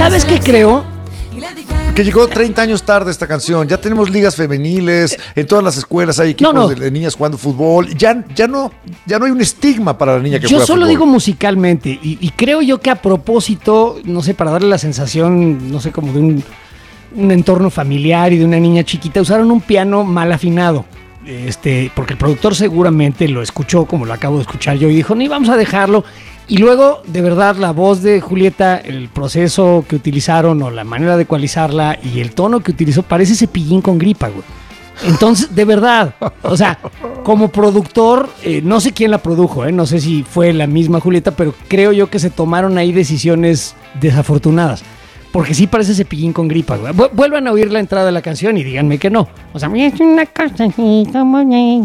¿Sabes qué creo? Que llegó 30 años tarde esta canción. Ya tenemos ligas femeniles, en todas las escuelas hay equipos de niñas jugando fútbol. Ya no hay un estigma para la niña que juega Yo solo fútbol. digo musicalmente, y creo yo que a propósito, no sé, para darle la sensación, no sé, como de un entorno familiar y de una niña chiquita, usaron un piano mal afinado. Porque el productor seguramente lo escuchó como lo acabo de escuchar yo y dijo, ni vamos a dejarlo. Y luego, de verdad, la voz de Julieta, el proceso que utilizaron o la manera de ecualizarla y el tono que utilizó, parece Cepillín con gripa, güey. Entonces, de verdad, o sea, como productor, no sé quién la produjo, no sé si fue la misma Julieta, pero creo yo que se tomaron ahí decisiones desafortunadas. Porque sí parece Cepillín con gripa, güey. Vuelvan a oír la entrada de la canción y díganme que no. O sea, es una cosa así como...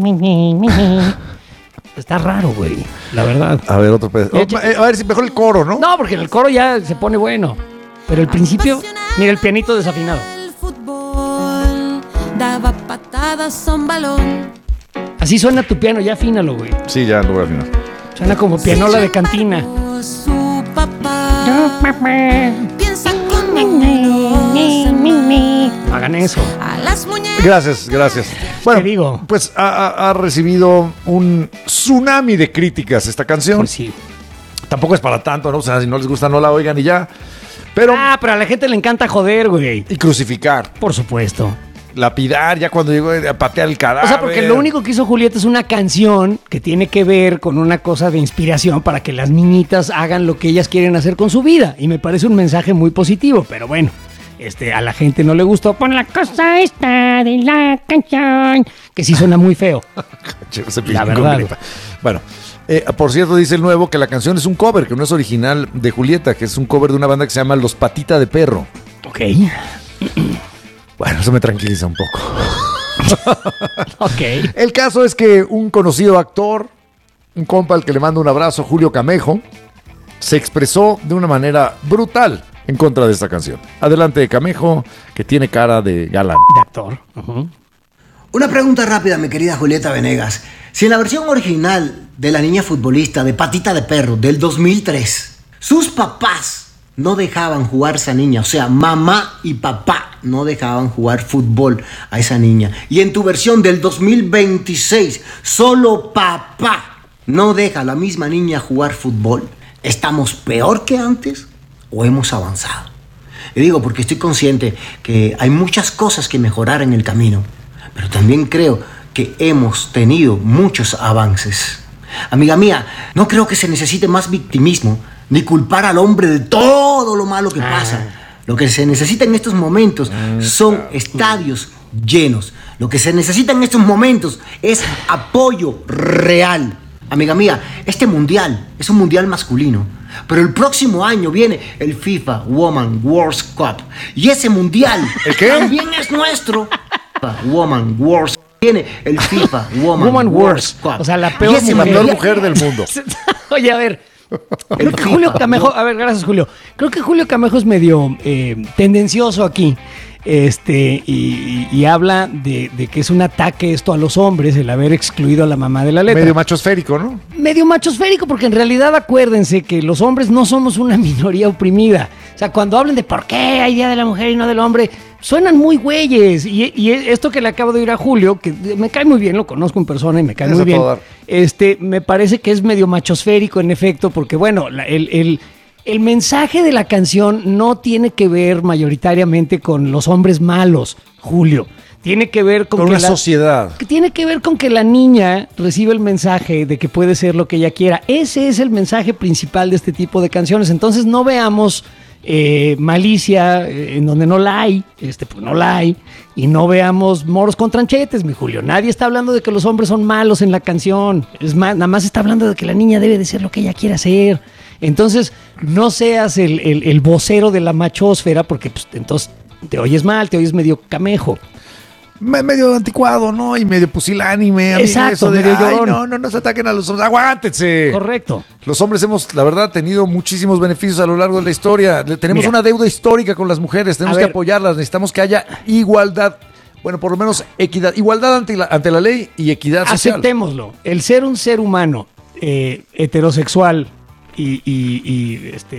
Está raro, güey, la verdad. A ver, otro pedazo. A ver si mejor el coro, ¿no? No, porque en el coro ya se pone bueno. Pero el principio, mira el pianito desafinado. El fútbol daba patadas a un balón. Así suena tu piano, ya afínalo, güey. Sí, ya lo voy a afinar. Suena como pianola de cantina. Su papá piensa como Hagan eso. a las muñecas. Gracias. Bueno, Te digo. pues ha recibido un tsunami de críticas esta canción. Pues sí. Tampoco es para tanto, ¿no? O sea, si no les gusta, no la oigan y ya. Pero... Pero a la gente le encanta joder, güey. Y crucificar. Por supuesto. Lapidar, ya cuando llegó a patear el cadáver. O sea, porque lo único que hizo Julieta es una canción que tiene que ver con una cosa de inspiración para que las niñitas hagan lo que ellas quieren hacer con su vida. Y me parece un mensaje muy positivo, pero bueno, a la gente no le gustó. Pon la cosa esta de la canción, que sí suena muy feo. La verdad. Bueno, por cierto, dice el nuevo que la canción es un cover, que no es original de Julieta, que es un cover de una banda que se llama Los Patita de Perro. Ok. Bueno, eso me tranquiliza un poco. Ok. El caso es que un conocido actor, un compa al que le mando un abrazo, Julio Camejo, se expresó de una manera brutal en contra de esta canción. Adelante, Camejo, que tiene cara de galán. De actor. Uh-huh. Una pregunta rápida, mi querida Julieta Venegas. Si en la versión original de La Niña Futbolista de Patita de Perro del 2003, sus papás no dejaban jugar a esa niña, o sea, mamá y papá no dejaban jugar fútbol a esa niña, y en tu versión del 2026, solo papá no deja a la misma niña jugar fútbol, ¿estamos peor que antes o hemos avanzado? Y digo porque estoy consciente que hay muchas cosas que mejorar en el camino, pero también creo que hemos tenido muchos avances. Amiga mía, no creo que se necesite más victimismo ni culpar al hombre de todo lo malo que pasa. Lo que se necesita en estos momentos son estadios llenos. Lo que se necesita en estos momentos es apoyo real. Amiga mía, este mundial es un mundial masculino, pero el próximo año viene el FIFA Women's World Cup. Y ese mundial también es nuestro. Women's World Cup. Viene el FIFA Women's World Cup. O sea, la peor mujer del mundo. Oye, a ver. Creo que Julio Camejo, a ver, gracias Julio. Creo que Julio Camejo es medio tendencioso aquí. Y habla de que es un ataque esto a los hombres, el haber excluido a la mamá de la letra. Medio machosférico, ¿no? Medio machosférico, porque en realidad acuérdense que los hombres no somos una minoría oprimida. O sea, cuando hablan de por qué hay Día de la Mujer y no del Hombre, suenan muy güeyes. Y esto que le acabo de oír a Julio, que me cae muy bien, lo conozco en persona y me cae muy bien. Me parece que es medio machosférico en efecto, porque bueno, el mensaje de la canción no tiene que ver mayoritariamente con los hombres malos, Julio. Tiene que ver con una sociedad. Tiene que ver con que la niña recibe el mensaje de que puede ser lo que ella quiera. Ese es el mensaje principal de este tipo de canciones. Entonces no veamos malicia en donde no la hay, pues no la hay. Y no veamos moros con tranchetes, mi Julio. Nadie está hablando de que los hombres son malos en la canción. Es más, nada más está hablando de que la niña debe de ser lo que ella quiera ser. Entonces, no seas el vocero de la machósfera, porque pues, entonces te oyes mal, te oyes medio Camejo. Medio anticuado, ¿no? Y medio pusilánime. Exacto, eso de, medio llorón. no nos ataquen a los hombres. ¡Aguántense! Correcto. Los hombres hemos, la verdad, tenido muchísimos beneficios a lo largo de la historia. Tenemos una deuda histórica con las mujeres. Tenemos que apoyarlas. Necesitamos que haya igualdad. Bueno, por lo menos equidad. Igualdad ante la ley y equidad social. Aceptémoslo. El ser un ser humano heterosexual y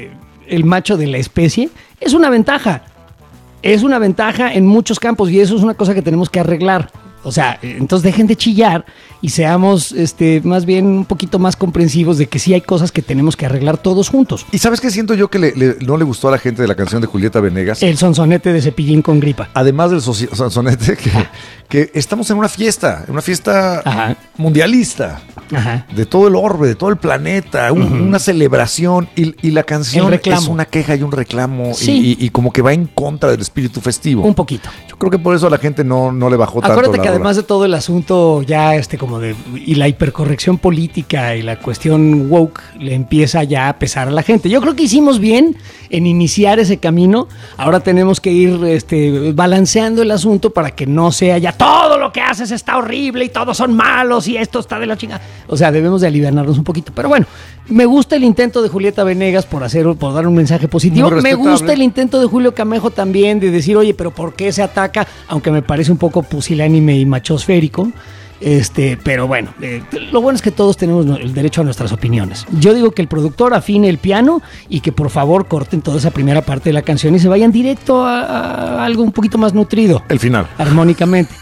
el macho de la especie, es una ventaja. Es una ventaja en muchos campos y eso es una cosa que tenemos que arreglar. O sea, entonces dejen de chillar y seamos más bien un poquito más comprensivos de que sí hay cosas que tenemos que arreglar todos juntos. ¿Y sabes qué siento yo que no le gustó a la gente de la canción de Julieta Venegas? El sonsonete de Cepillín con gripa. Además del sonsonete, que estamos en una fiesta Ajá. mundialista. Ajá. De todo el orbe, de todo el planeta, una celebración y la canción es una queja y un reclamo sí. y como que va en contra del espíritu festivo. Un poquito. Yo creo que por eso a la gente no le bajó tanto. Acuérdate que además de todo el asunto ya y la hipercorrección política y la cuestión woke le empieza ya a pesar a la gente. Yo creo que hicimos bien en iniciar ese camino. Ahora tenemos que ir balanceando el asunto para que no sea ya todo lo que haces está horrible y todos son malos y esto está de la chingada. O sea, debemos de aliviarnos un poquito. Pero bueno, me gusta el intento de Julieta Venegas por dar un mensaje positivo. Me gusta el intento de Julio Camejo también de decir, oye, pero ¿por qué se ataca? Aunque me parece un poco pusilánime y machosférico. Pero bueno, lo bueno es que todos tenemos el derecho a nuestras opiniones. Yo digo que el productor afine el piano y que por favor corten toda esa primera parte de la canción y se vayan directo a algo un poquito más nutrido. El final. Armónicamente.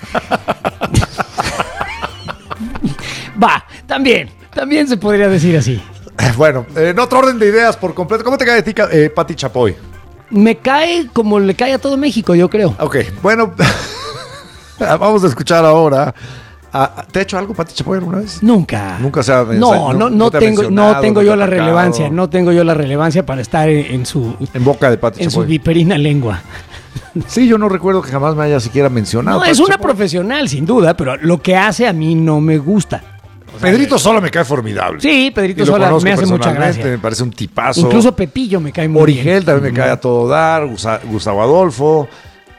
Va, también se podría decir así. Bueno, en otro orden de ideas por completo, ¿cómo te cae a ti, Pati Chapoy? Me cae como le cae a todo México, yo creo. Ok, bueno, vamos a escuchar ahora. ¿Te ha hecho algo Pati Chapoy alguna vez? Nunca. Nunca se ha no tengo yo la relevancia. No tengo yo la relevancia para estar en boca de Pati Chapoy. En su viperina lengua. Sí, yo no recuerdo que jamás me haya siquiera mencionado. No, es una profesional, sin duda, pero lo que hace a mí no me gusta. O sea, Pedrito Sola me cae formidable. Sí, Pedrito Sola me hace mucha gracia. Me parece un tipazo. Incluso Pepillo me cae muy bien. Origel también me cae a todo dar. Gustavo Adolfo.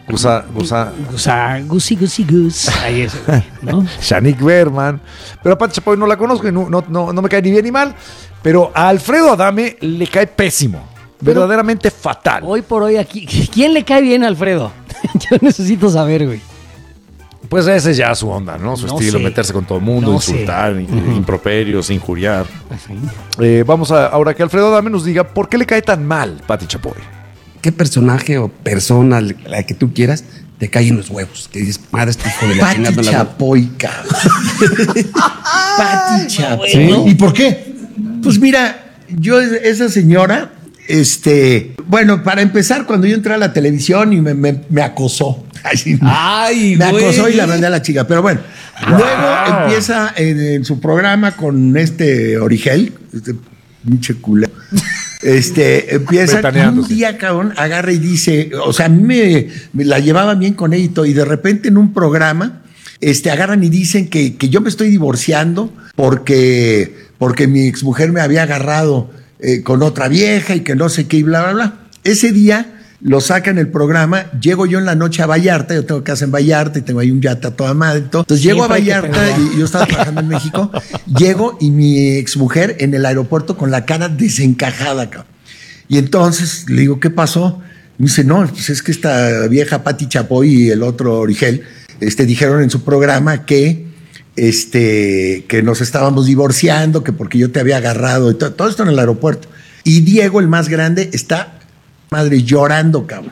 Gusi. Ahí es, ¿no? Shanique Berman. Pero a Pati Chapoy no la conozco y no me cae ni bien ni mal. Pero a Alfredo Adame le cae pésimo. Verdaderamente fatal. Hoy por hoy aquí, ¿quién le cae bien a Alfredo? Yo necesito saber, güey. Pues ese es ya su onda, ¿no? Su estilo, meterse con todo el mundo, insultar, improperios, injuriar. Vamos ahora que Alfredo Adame nos diga por qué le cae tan mal Pati Chapoy. ¿Qué personaje o persona, la que tú quieras, te cae en los huevos? Que dices, madre, este hijo de la chingada. Pati Chapoy, cabrón. Pati Chapoy. ¿Sí? ¿Y por qué? Pues mira, esa señora, bueno, para empezar, cuando yo entré a la televisión y me acosó. Me acosó y la mandé a la chica. Pero bueno, luego empieza en su programa con Origel, pinche culero. Empieza un día, cabrón, agarra y dice, o sea, a mí me la llevaba bien con ella y todo, y de repente en un programa, agarran y dicen que yo me estoy divorciando porque mi exmujer me había agarrado con otra vieja y que no sé qué y bla, bla, bla. Ese día lo sacan el programa, llego yo en la noche a Vallarta, yo tengo casa en Vallarta y tengo ahí un yate a toda madre y todo. Entonces llego a Vallarta y yo estaba trabajando en México, llego y mi exmujer en el aeropuerto con la cara desencajada, cabrón. Y entonces le digo, ¿qué pasó? Me dice, no, pues es que esta vieja Pati Chapoy y el otro Origel, dijeron en su programa que nos estábamos divorciando, que porque yo te había agarrado y todo esto en el aeropuerto. Y Diego, el más grande, está madre llorando, cabrón.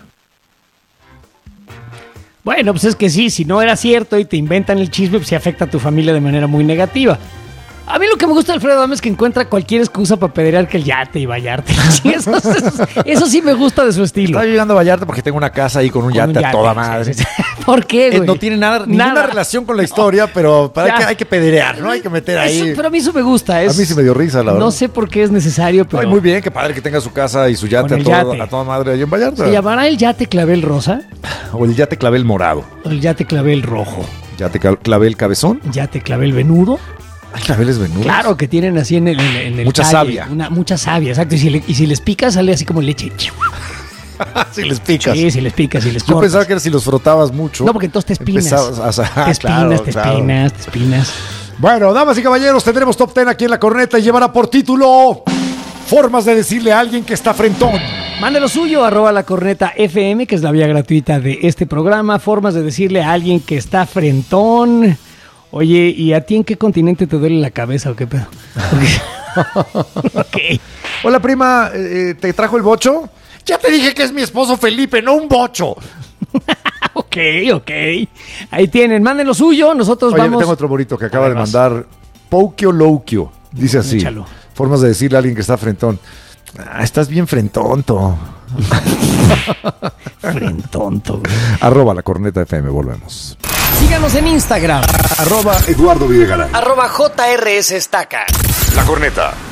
Bueno, pues es que sí, si no era cierto y te inventan el chisme, pues sí afecta a tu familia de manera muy negativa. A mí lo que me gusta de Alfredo Adame es que encuentra cualquier excusa para pedrear que el yate y Vallarta. Eso sí me gusta de su estilo. Estaba llegando a Vallarta porque tengo una casa ahí con un yate a toda madre. Sí. ¿Por qué, güey? No tiene ninguna relación con la historia, pero hay que pedrear, ¿no? Hay que meter ahí. Pero a mí eso me gusta. A mí sí me dio risa, la verdad. No sé por qué es necesario, pero... Ay, muy bien, qué padre que tenga su casa y su yate a toda madre ahí en Vallarta. ¿Se llamará el yate clavel rosa? O el yate clavel morado. O el yate clavel rojo. ¿Yate clavel cabezón? ¿Yate clavel venudo? Hay claveles venudos. Claro, que tienen así en el mucha talle, savia. Mucha savia, exacto. Y si les picas, sale así como leche. Si les picas. Sí, si les picas, si les Yo cortas. pensaba que era si los frotabas mucho. No, porque entonces te espinas. Te espinas. Bueno, damas y caballeros, tendremos Top 10 aquí en La Corneta y llevará por título Formas de decirle a alguien que está frentón. Mande lo suyo, @lacornetafm, que es la vía gratuita de este programa. Formas de decirle a alguien que está frentón. Oye, ¿y a ti en qué continente te duele la cabeza o qué pedo? Ok. Hola, prima, ¿te trajo el bocho? Ya te dije que es mi esposo Felipe, no un bocho. Ok. Ahí tienen, manden lo suyo, nosotros Oye, vamos. tengo otro bonito que acaba de mandar Poukio Loukio. Dice así, Échalo. formas de decirle a alguien que está frentón. Estás bien frentonto. Frentonto, güey. @ La Corneta FM, volvemos. Síganos en Instagram. @ Eduardo Videgaray. @JRS Estaca. La Corneta.